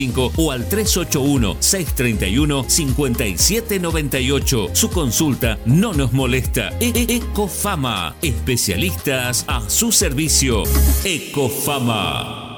o al 381-631-5798. Su consulta no nos molesta. Ecofama, especialistas a su servicio. Ecofama.